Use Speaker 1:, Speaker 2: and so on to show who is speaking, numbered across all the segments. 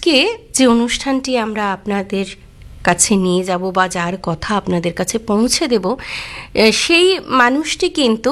Speaker 1: আজকে যে অনুষ্ঠানটি আমরা আপনাদের কাছে নিয়ে যাব বা যার কথা আপনাদের কাছে পৌঁছে দেব, সেই মানুষটি কিন্তু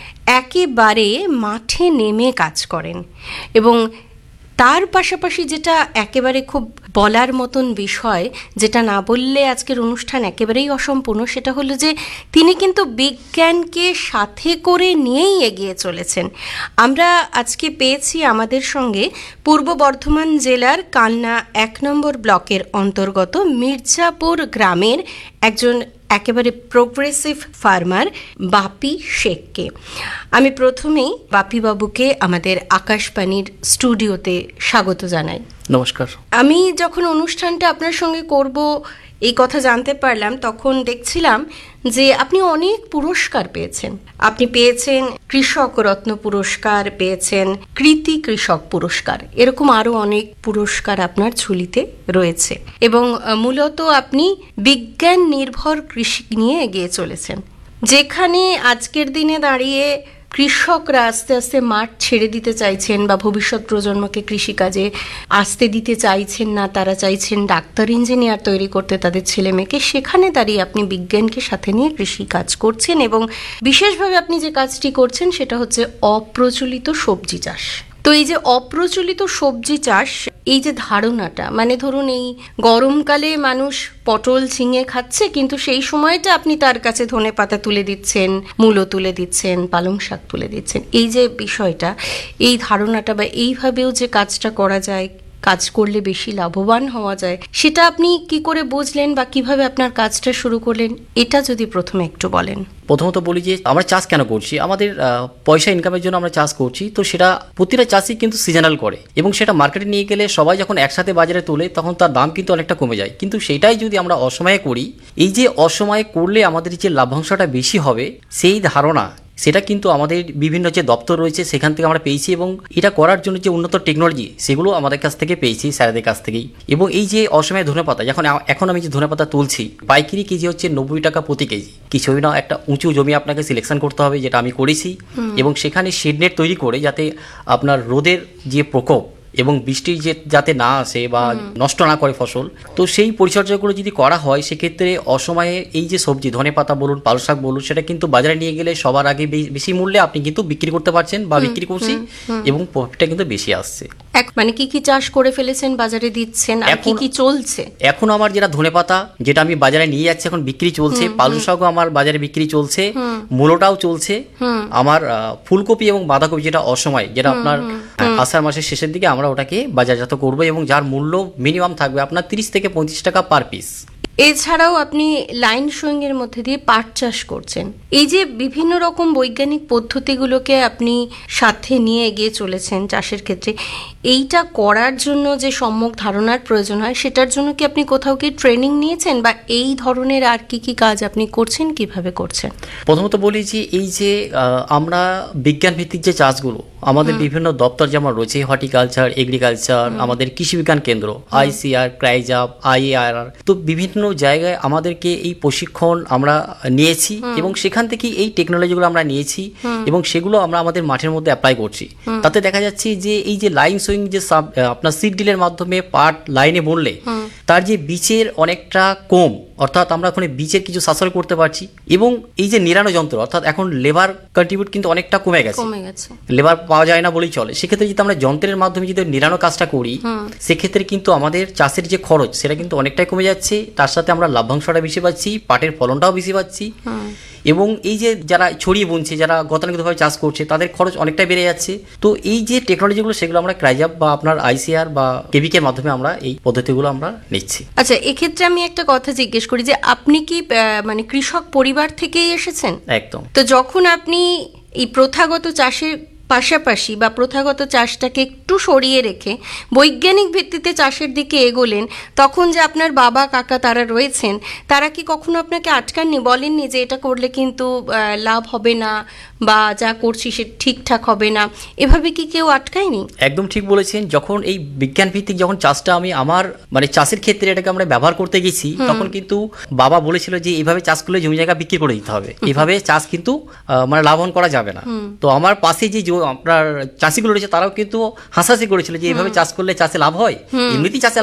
Speaker 1: একেবারে মাঠে নেমে কাজ করেন এবং তার পাশাপাশি যেটা একেবারে খুব বলার মতন বিষয়, যেটা না বললে আজকের অনুষ্ঠান একেবারেই অসম্পূর্ণ, সেটা হলো যে তিনি কিন্তু বিজ্ঞানকে সাথে করে নিয়েই এগিয়ে চলেছেন। আমরা আজকে পেয়েছি আমাদের সঙ্গে পূর্ব বর্ধমান জেলার কালনা 1 নম্বর ব্লকের অন্তর্গত মির্জাপুর গ্রামের একজন একেবারে প্রোগ্রেসিভ ফার্মার বাপি শেখকে। আমি প্রথমেই বাপি বাবুকে আমাদের আকাশবাণীর স্টুডিওতে স্বাগত জানাই।
Speaker 2: নমস্কার।
Speaker 1: আমি যখন অনুষ্ঠানটা আপনার সঙ্গে করব এই কথা জানতে পারলাম, তখন দেখছিলাম যে আপনি অনেক পুরস্কার পেয়েছেন। আপনি পেয়েছেন কৃষক রত্ন পুরস্কার, পেয়েছেন কৃতি কৃষক পুরস্কার, এরকম আরো অনেক পুরস্কার আপনার ঝুলিতে রয়েছে এবং মূলত আপনি বিজ্ঞান নির্ভর কৃষি নিয়ে এগিয়ে চলেছেন। যেখানে আজকের দিনে দাঁড়িয়ে কৃষকরা আস্তে আস্তে মাঠ ছেড়ে দিতে চাইছেন বা ভবিষ্যৎ প্রজন্মকে কৃষিকাজে আসতে দিতে চাইছেন না, তারা চাইছেন ডাক্তার ইঞ্জিনিয়ার তৈরি করতে তাদের ছেলে মেয়েকে, সেখানে দাঁড়িয়ে আপনি বিজ্ঞানকে সাথে নিয়ে কৃষি কাজ করছেন এবং বিশেষভাবে আপনি যে কাজটি করছেন সেটা হচ্ছে অপ্রচলিত সবজি চাষ। তো এই যে অপ্রচলিত সবজি চাষ, এই যে ধারণাটা, মানে ধরুন এই গরমকালে মানুষ পটল ঝিঙে খাচ্ছে, কিন্তু সেই সময়টা আপনি তার কাছে ধনেপাতা তুলে দিচ্ছেন, মূলো তুলে দিচ্ছেন, পালং শাক তুলে দিচ্ছেন, এই যে বিষয়টা, এই ধারণাটা বা এইভাবেও যে কাজটা করা যায়, কাজ করলে বেশি লাভবান হওয়া যায়, সেটা আপনি কি করে বুঝলেন বা কিভাবে আপনার কাজটা শুরু করলেন, এটা যদি প্রথমে একটু বলেন।
Speaker 2: প্রথমত বলি যে আমরা চাষ কেন করছি, আমাদের পয়সা ইনকামের জন্য আমরা চাষ করছি। তো সেটা প্রতিটা চাষই কিন্তু সিজনাল করে এবং সেটা মার্কেটে নিয়ে গেলে সবাই যখন একসাথে বাজারে তোলে তখন তার দাম কিন্তু অনেকটা কমে যায়। কিন্তু সেটাই যদি আমরা অসময়ে করি, এই যে অসময়ে করলে আমাদের যে লাভ্যাংশটা বেশি হবে সেই ধারণা, সেটা কিন্তু আমাদের বিভিন্ন যে দপ্তর রয়েছে সেখান থেকে আমরা পেয়েছি এবং এটা করার জন্য যে উন্নত টেকনোলজি সেগুলো আমাদের কাছ থেকে পেয়েছি, স্যারদের কাছ থেকেই। এবং এই যে অসময়ে ধনেপাতা, এখন আমি যে ধনেপাতা তুলছি, পাইকারি কেজি হচ্ছে 90 টাকা প্রতি কেজি। কিছুই না, একটা উঁচু জমি আপনাকে সিলেকশন করতে হবে, যেটা আমি করেছি, এবং সেখানে শেড নেট তৈরি করে যাতে আপনার রোদের যে প্রকোপ এবং বৃষ্টি যাতে না আসে বা নষ্ট না করে ফসল, তো সেই পরিচর্যাগুলো যদি করা হয় সেক্ষেত্রে অসময়ে এই যে সবজি ধনেপাতা বলুন, পালং শাক বলুন, সেটা কিন্তু বাজারে নিয়ে গেলে সবার আগে বেশি মূল্যে আপনি কিন্তু বিক্রি করতে পারছেন বা বিক্রি করছি এবং প্রফিটটা কিন্তু বেশি আসছে।
Speaker 1: মানে কি কি চাষ করে ফেলেছেন, বাজারে দিচ্ছেন, আর কি কি চলছে? এখন
Speaker 2: আমার যেটা ধনেপাতা, যেটা আমি বাজারে নিয়ে যাচ্ছি, এখন বিক্রি চলছে। পালং শাকও আমার বাজারে বিক্রি চলছে, মূলোটাও চলছে। আমার ফুলকপি এবং বাঁধাকপি যেটা অসময়, যেটা আপনার আষাঢ় মাসের শেষের দিকে আমরা ওটাকে বাজারজাত করবো এবং যার মূল্য মিনিমাম থাকবে আপনার 30 থেকে 35 টাকা পার পিস।
Speaker 1: এছাড়াও আপনি লাইন সুইং এর মধ্যে দিয়ে পাট চাষ করছেন। এই যে বিভিন্ন রকম বৈজ্ঞানিক পদ্ধতিগুলোকে আপনি সাথে নিয়ে এগিয়ে চলেছেন চাষের ক্ষেত্রে, এইটা করার জন্য যে সম্যক ধারণার প্রয়োজন হয়, সেটার জন্য কি আপনি কোথাও কি ট্রেনিং নিয়েছেন বা এই ধরনের আর কি কি কাজ আপনি করছেন, কিভাবে করছেন?
Speaker 2: প্রথমত বলি যে এই যে আমরা বিজ্ঞান ভিত্তিক যে চাষগুলো আমাদের বিভিন্ন দপ্তর যেমন রয়েছে, হর্টিকালচার, এগ্রিকালচার, আমাদের কৃষি বিজ্ঞান কেন্দ্র, ICR, ক্রাইজাব, IAR, তো বিভিন্ন জায়গায় আমাদেরকে এই প্রশিক্ষণ আমরা নিয়েছি এবং সেখান থেকে এই টেকনোলজিগুলো আমরা নিয়েছি এবং সেগুলো আমরা আমাদের মাঠের মধ্যে অ্যাপ্লাই করছি। তাতে দেখা যাচ্ছে যে এই যে লাইন সুইং, যে আপনার সিড ডিলের মাধ্যমে পাট লাইনে বললে তার যে বীজের অনেকটা কম, অর্থাৎ আমরা ওখানে বীজের কিছু সাশ্রয় করতে পারছি এবং এই যে নিরানো যন্ত্র, অর্থাৎ এখন লেবার কন্ট্রিবিউট কিন্তু অনেকটা কমে গেছে, লেবার পাওয়া যায় না বলেই চলে। সেক্ষেত্রে যদি আমরা যন্ত্রের মাধ্যমে যদি নিরানো কাজটা করি, সেক্ষেত্রে কিন্তু আমাদের চাষের যে খরচ সেটা কিন্তু অনেকটাই কমে যাচ্ছে, তার সাথে আমরা লাভ্যাংশটা বেশি পাচ্ছি, পাটের ফলনটাও বেশি পাচ্ছি এবং এই যে যারা ছড়িয়ে বুনছে, যারা গতানুগতভাবে চাষ করছে, তাদের খরচ অনেকটাই বেড়ে যাচ্ছে। তো এই যে টেকনোলজিগুলো সেগুলো আমরা ক্রাইজাব বা আপনার ICR বা কেবিকের মাধ্যমে আমরা এই পদ্ধতিগুলো আমরা নিচ্ছি।
Speaker 1: আচ্ছা, এক্ষেত্রে আমি একটা কথা জিজ্ঞেস করি যে আপনি কি মানে কৃষক পরিবার থেকেই এসেছেন?
Speaker 2: একদম।
Speaker 1: তো যখন আপনি এই প্রথাগত চাষের পাশাপাশি বা প্রথাগত চাষটাকে একটু সরিয়ে রেখে বৈজ্ঞানিক ভিত্তিতে চাষের দিকে এগোলেন, তখন যে আপনার বাবা কাকা তারা রয়েছেন, তারা কি কখনো আপনাকে আটকাননি, বলেননি যে এটা করলে কিন্তু লাভ হবে না বা যা করছি সে ঠিকঠাক হবে না, এভাবে কি কেউ আটকায়নি?
Speaker 2: একদম ঠিক বলেছেন। যখন এই বিজ্ঞান ভিত্তিক যখন চাষটা আমি আমার মানে চাষের ক্ষেত্রে এটাকে আমরা ব্যবহার করতে গেছি, তখন কিন্তু বাবা বলেছিল যে এইভাবে চাষ করলে জমি জায়গা বিক্রি করে দিতে হবে, এভাবে চাষ কিন্তু মানে লাভবান করা যাবে না। তো আমার পাশে যে আপনার চাষিগুলো রয়েছে তারাও কিন্তু হাসাহাসি করেছিল যে এইভাবে চাষ করলে চাষে লাভ হয়, এমনিতেই চাষে